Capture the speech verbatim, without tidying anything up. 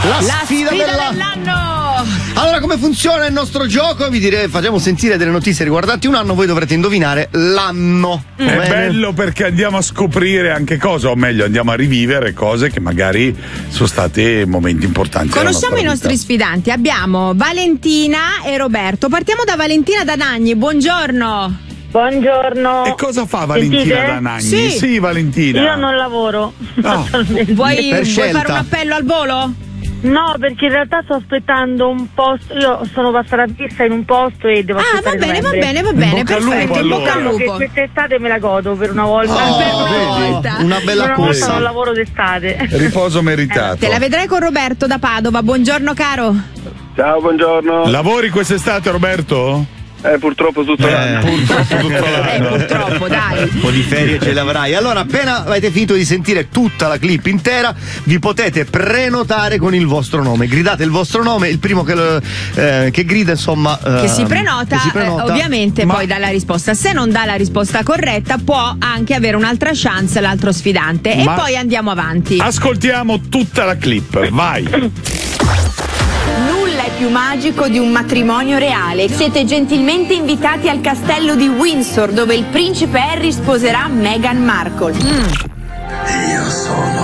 La, La sfida, sfida della... dell'anno! Allora, come funziona il nostro gioco? Vi direi, facciamo sentire delle notizie riguardanti un anno, voi dovrete indovinare l'anno. È bene? Bello perché andiamo a scoprire anche cose, o meglio, andiamo a rivivere cose che magari sono state momenti importanti. Conosciamo i nostri sfidanti. Abbiamo Valentina e Roberto. Partiamo da Valentina da Nagni. Buongiorno. Buongiorno. E cosa fa Valentina Sentite? da Nagni? Sì. sì, Valentina. Io non lavoro. No. Vuoi, vuoi scelta. fare un appello al volo? No, perché in realtà sto aspettando un posto. Io sono passata fissa in un posto e devo Ah, va aspettare bene, va novembre. bene, va bene, bocca al lupo, perfetto. In bocca al allora. Che lupo. quest'estate me la godo per una volta. Oh, per una vedi? volta. Una bella Per una volta corsa. non lavoro d'estate. Riposo meritato. Te la vedrai con Roberto da Padova. Buongiorno, caro. Ciao, buongiorno. Lavori quest'estate, Roberto? Eh, purtroppo tutto l'anno. Purtroppo tutto Eh, l'anno. purtroppo, dai. Un po' di ferie ce l'avrai. Allora, appena avete finito di sentire tutta la clip intera, vi potete prenotare con il vostro nome. Gridate il vostro nome, il primo che, lo- eh, che grida, insomma. Che eh, si prenota, che si prenota. eh, ovviamente Ma- poi dà la risposta. Se non dà la risposta corretta, può anche avere un'altra chance l'altro sfidante. Ma- E poi andiamo avanti. Ascoltiamo tutta la clip, vai. Nulla è più magico di un matrimonio reale. Siete gentilmente invitati al castello di Windsor, dove il principe Harry sposerà Meghan Markle. Io sono